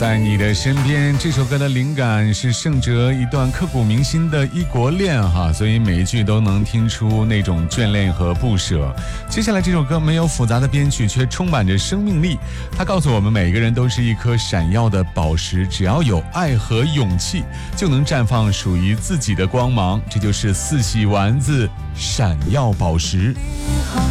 在你的身边，这首歌的灵感是盛哲一段刻骨铭心的异国恋哈，所以每一句都能听出那种眷恋和不舍。接下来这首歌没有复杂的编曲，却充满着生命力。它告诉我们，每个人都是一颗闪耀的宝石，只要有爱和勇气，就能绽放属于自己的光芒。这就是四喜丸子闪耀宝石。